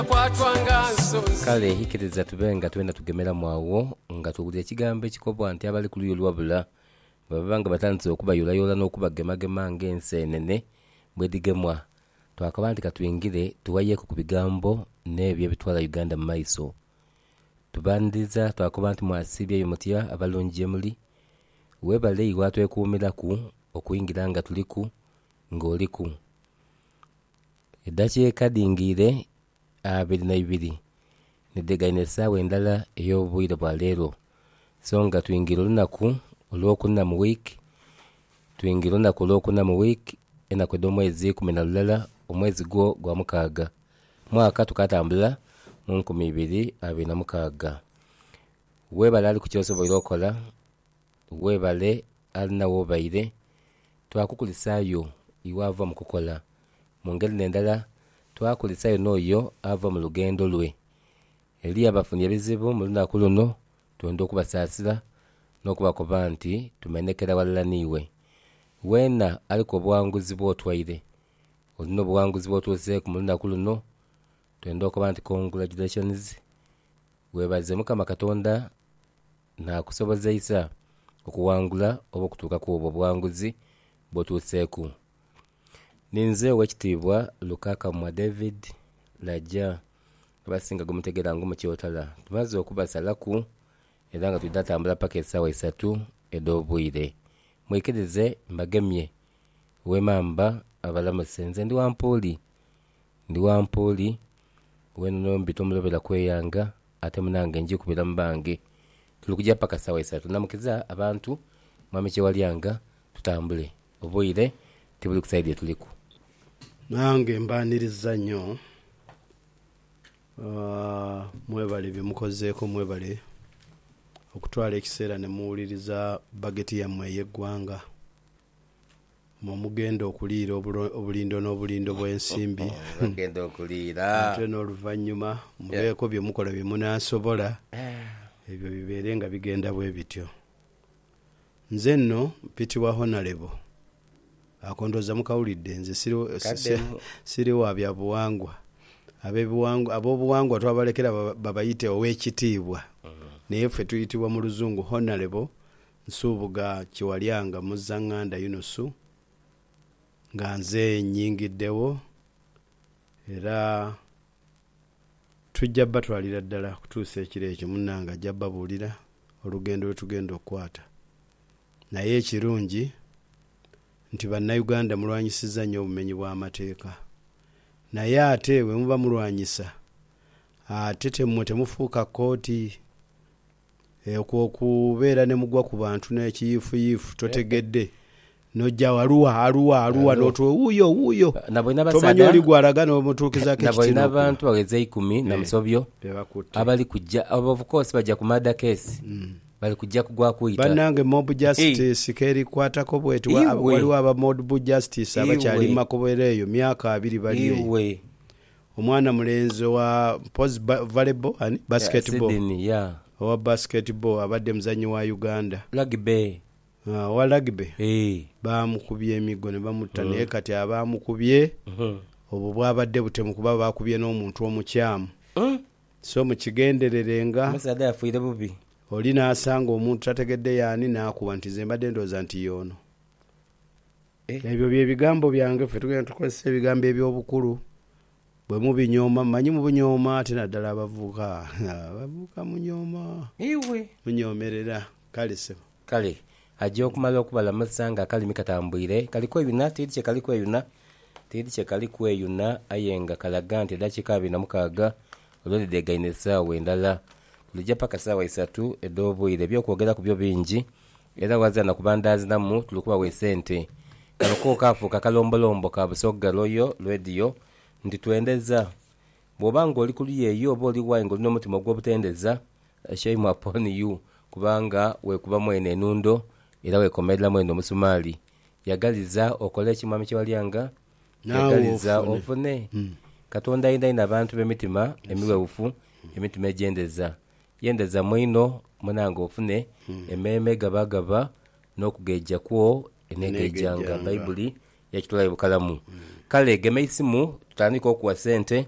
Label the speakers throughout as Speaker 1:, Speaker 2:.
Speaker 1: kale hikiriza tubenga twenda tugemera mwawo nga tuwulira ekigambo ekikobwa nti abali ku luyo lwabula babanga batandise okubayolayola n'okubagemagema ng'enseenene bwedigemwa twakaba nti katuyingire tuwayeeko ku bigambo n'ebyo ebitwala Uganda mu maiso tubandiriza twakoba nti mwasibye eyo mutya abalungi emuli webale iwa twekuumiraku okuyingira nga tuliku ng'oliku eddakiika dingire 22 nidegaine essaawa endala ey'obwire bwa leero so nga tuyingira olunaku olwokuna mu wiiki tuyingira olunaku olwokuna mu wiiki enaku ed'omwezi 12 omwezi gwo gwa mukaaga mwaka tukatambula mu 2026 webale ali ku kyosoboire okola webale alina woobaire twakukulisaayo iwaava mu kukola mu ngeri n'endala twakulisaayo n'oyo ava mu lugendo lwe eri abafunye ebizibu mu lunaku luno twenda okubasaasira n'okubakoba nti tumenekera walala niiwe weena aliko obuwanguzi bw'otwaire olina obuwanguzi bw'otuuseeku mu lunaku luno twenda okuba nti congratulations weebaze Mukama Katonda naakusobozeisa okuwangula oba okutuuka ku obwo obuwanguzi bw'otuuseeku. Ninze ow'ekitiibwa Lukakamwa David Lajja abasinga gumutegera ng'omukyotala tumaze okubasalaku era nga tudatambula paka essaawa 3 ed'obwire mwikirize mbagemye wemamba abalamuse nze ndi wampuuli weno nombita omulobera kweyanga ate munange njikubira mu bange tulukujja paka essaawa 3 namukiza abantu mwami kyewalyanga tutambule obwire tibuli kusaidi etuliku
Speaker 2: nange mbaniriza nnyo mwebale byemukozeeko mwebale okutwala ekiseera ne muwuliriza bageti yammwe ey'eggwanga mugenda okuliira obulindo n'obulindo bw'ensimbi
Speaker 1: mugenda okuliira
Speaker 2: ate n'oluvannyuma mubeeko bye mukola bye munaasobola ebyo bibeere nga bigenda bwe bityo. Nze nno mpitibwa Honorable akondoza mukawulidde nze siri wa bya buwangwa ab'obuwangwa twabalekera babayite ow'ekitiibwa naye ffe tuyitibwa mu luzungu Honorable Nsubuga Kiwalyanga Muzaŋŋanda Yunusu nga nze nnyingiddewo era tujja batwalira ddala kutuusa ekiro ekyo munnanga ajja babuulira olugendo lwe tugenda okukwata naye ekirungi nti bannayuganda mulwanyisiza nnyo obumenyi bw'amateeka naye ate bwe muba mulwanyisa ate temmwe temufuuka kooti okubeera ne mugwa ku bantu n'ekiyiifuyiifu totegedde nojja aluwa n'otwe wuuyo tomanyi oli gwalaga n'omutuukizako ekitino
Speaker 1: n'abantu bageze 10 na musobyo abali kujja of course bajja ku murder case bali kujja kugwa kuyita
Speaker 2: bannange mob justice kerikwatako bwetu waliwo aba mob justice abakyali makobera eyo myaka 2 baliyo omwana mulenzi wa volleyball basketball owa basketball abadde muzanyi wa Uganda
Speaker 1: rugby
Speaker 2: wa rugby bamukubye emigo ne bamutta naye kati abamukubye obwo bwabadde butemu kuba bakubye n'omuntu omukyamu so mukigendererenga
Speaker 1: musada yafuire bubi
Speaker 2: oli n'asanga omuntu tategedde yaani n'akuba nti ze mbadde ndooza nti y'ono ebyo bye bigambo byange ffe tugenda tukozesa ebigambo eby'obukulu bwe mubinyooma mmanyi mubinyooma ate naddala abavuuka munyooma munyoomerera
Speaker 1: kale ajja okumala okubalamusa nga akalimi katambwire kalikweyuna tiri kyekalikweyuna aye nga kalaga nti eddakiika 26 olwolidegaine essaawa endala tulijja paka essaawa 3 ed'obwire ebyokwogera ku byo bingi era wazana kubandazinamu tulikubawa esente kaloko kafuuka kalombolombo ka Busogga Royal Radio nti twendeza bw'obanga oli kuli eyo oba oli wainga olina omutima ogw'obutendeza shame upon you kubanga wekuba mwene enundo era wekomerera mwene omusumaali yagaliza okole ekimwami Kyewalyanga yagaliza ofune Katonda ayina abantu b'emitima emiwewufu emitima egyendeza yendeza mwino munanga ofune emmeeme gabagaba n'okugejja kwo enegejjanga Bayibuli yakitulayo bukalamu kale geme isimu tutandika okuwa sente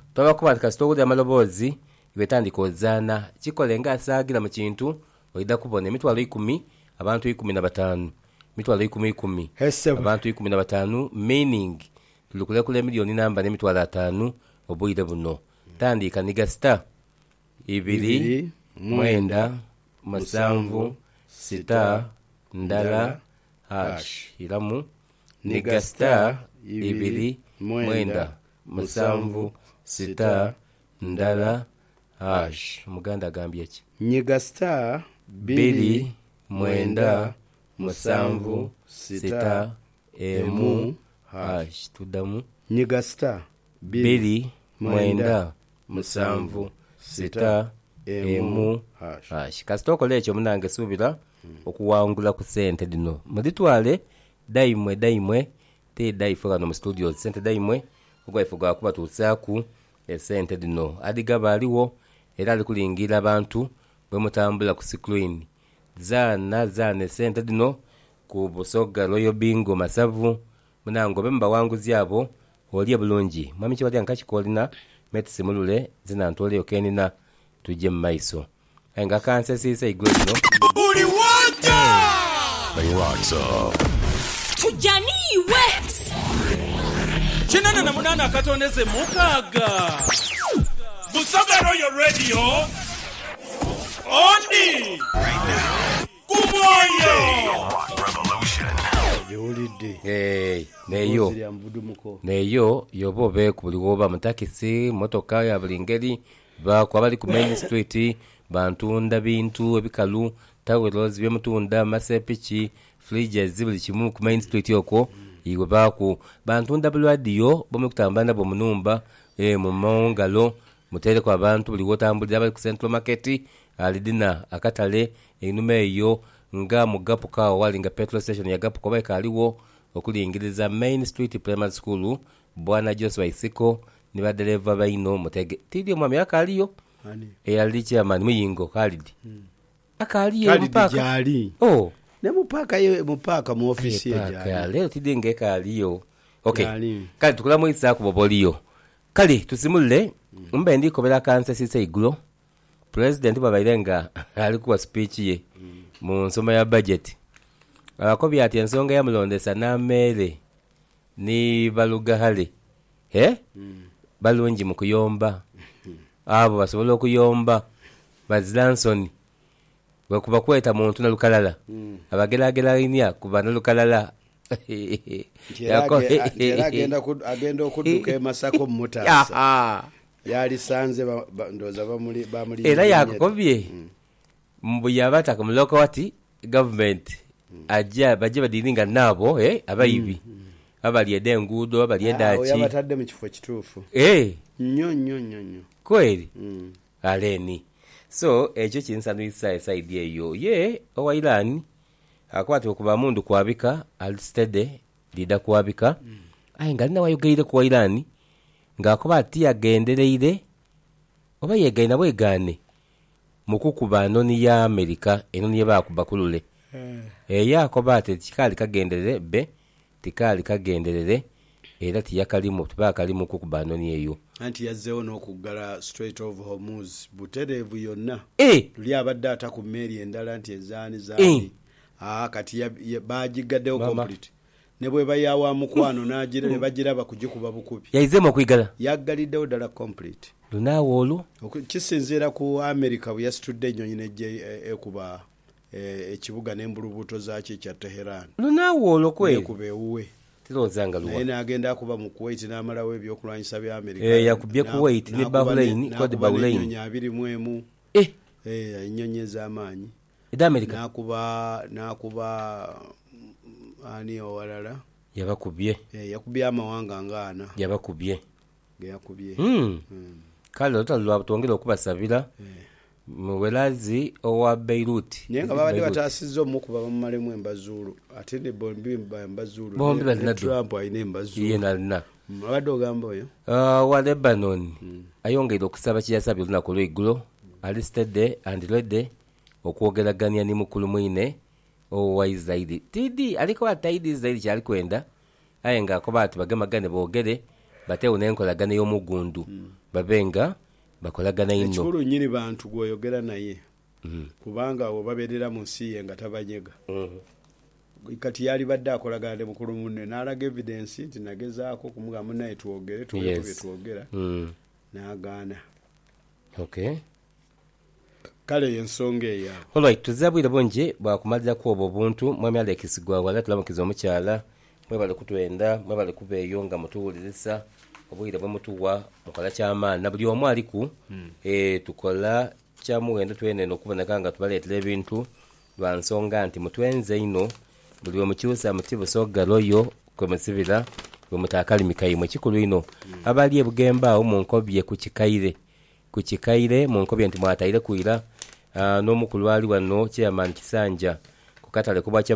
Speaker 1: twabakuba ati kasita owulira amaloboozi iwetandika ozaana kikole ng'asaagira mu kintu oida kubona emitwalo 10 abantu 15 mitwalo 10 abantu 15 meaning tulukulekula miliyoni namba n'emitwalo 5 obwire buno tandika niga star 2 9 7 6 ndala hash iramu niga star 2 9 7 6 ndala hash Muganda agambye ki
Speaker 2: nyiga star
Speaker 1: 2 9 7 6 emu hash tudamu
Speaker 2: nyiga star
Speaker 1: 2 9 7 6 emu hash kasita okola ekyo munange suubira okuwangula ku sente dino muditwale daimwe te daifu gano mu studio sente daimwe ogwaifu gwakuba tuusaaku esente dino adigaba aliwo era ali kulingira abantu bwe mutambula ku screen zaana esente dino ku Busoga Royal Bingo Masavu munango bemba wanguzi abo olye bulungi mwami kibalya nkakikolina metsi mulule zinantole okenina tuje mu maiso nga kanse sise igwe no
Speaker 3: buli wata tujaniwe chinana na munana akatondeze mukaga Busoga Royal Radio Ondi right now kumoyo
Speaker 2: yulidde
Speaker 1: neyo yobo be kuliwoba mutakisi motoka ya bulingeri bakwa bali ku main street bantunda bintu ebikalu tawerozi byemutunda masepiki fridges buli kimu ku main street yoko iwe baku bantunda bulwadio bomekutambana nabo munumba mu mongalo mutere kwa abantu buli wotambulira bali ku Central Market alidina akatale enume eyo nga mugapu kawo walinga petrol station ya gapu kwa kaliwo okulingiriza Main Street Primary School bwana Joseph Isiko ni badereva baino mutege tidi mwami akaliyo eyali chairman muyingo Khalid akaliyo mpaka ne
Speaker 2: mupaka mu office
Speaker 1: ya leo tidi nge kaliyo okay kali tukulamu isa ku boboliyo kali tusimule mbe ndiko bela kanse sise igulo president babairenga alikuwa speech ye mu nsoma ya budget akobi ati ensonga ya mulondesa na mere ni balugahale balungi mu kuyomba abo basobola okuyomba bazilansoni bwekuba kweta muntu na lukalala abageragera inya kuba na lukalala
Speaker 2: agenda okuduka emasako mutasa yali sanze ndoza bamuli
Speaker 1: era yakobye mbu yabata ku muloko wati government ajja baje badiringa nabo abayibi abali edengudo abali edachi
Speaker 2: yabatadde mu kifo kituufu nnyo
Speaker 1: kweli aleni so ekyo kinsanuisa side eyo ye owailani akwati okuba mundu kwabika alistede lida kwabika ngali na wayogeire ku wailani ngakoba ati yagendereire oba yegaina bwegane mukukuba noni ya Amerika enoni yebakuba kulule yakoba ati kikali kagenderere be tikali kagenderere era tiyakalimu tubakalimu kukuba noni eyo
Speaker 2: anti yazzeewo n'okuggala Strait of Hormuz butereevu yonna tuli abadde ata ku mmeri endala nti ezaani kati bagigaddewo complete ne bwe bayawa mukwano n'agira ne bagiraba kugikuba bukubi
Speaker 1: yaizemu okwigala
Speaker 2: yaggaliddewo ddala complete
Speaker 1: lunawo olwo
Speaker 2: kisinziira ku America bwe yasitudde ennyonyi nejje ekuba ekibuga n'embulubuto zaakyo ekya Teheran
Speaker 1: lunawo olwo kweli
Speaker 2: ekuba ewuwe
Speaker 1: tirozanga luwa
Speaker 2: naye n'agenda akuba mu Kuwait n'amalawo ebyokulwanyisa bya America
Speaker 1: yakubye Kuwait ne Bahrain kodi Bahrain
Speaker 2: ennyonyi 21 ennyonyi ez'amaanyi
Speaker 1: America
Speaker 2: n'akuba ani owalala
Speaker 1: yabakubye
Speaker 2: yakubye amawanga ngana
Speaker 1: yabakubye
Speaker 2: yakubye
Speaker 1: kale otalwa tongera okubasabira mwelazi owa Beirut
Speaker 2: nyenga babadde batasizzo mukuba bamalemu embazulu ate ne bombi embazulu
Speaker 1: bombi balina
Speaker 2: Trump ayine embazulu
Speaker 1: ye nalina
Speaker 2: babadde ogamba oyo
Speaker 1: wa Lebanon ayongera okusaba kiyasabye olunaku lw'eggulo alisted and ready okwogeraganya ni mukulu mwine owa Israeli tidi aliko ataidi Israeli kyali kwenda ayenga akoba ati bagemagane boogere bateewo n'enkolagana y'omugundu babenga bakolagana ino
Speaker 2: ekikulu nnyini bantu gw'oyogera naye kubanga obabeerera mu nsi ye nga tabanyega kati yali badde akolagana ne mukulu munne n'alaga evidence nti nagezaako okumuga munnaye twogere tuweko bye twogera n'agaana.
Speaker 1: Okay.
Speaker 2: Kale y'ensonga eyo.
Speaker 1: Alright, tuzabwire bungi bwakumalirako obwo obuntu mwami Alex Gwawala tulamukiza omukyala mwebale kutwenda mwebale kubeeyo nga mutuwuliriza obwire bwe mutuwa mukola ky'amaani na buli omu aliku tukola kyamuwendo twenene okuboneka nga tubaleetera ebintu lwa nsonga nti mutwenze ino buli omukyusa muti busogaloyo kwemusibira bwemutakalimikaimwe kikulu ino abali ebugembaawo mu nkobye ku kikaire mu nkobye nti mwataire kwira n'omukulu ali wano chairman Kisanja ku katale kubwa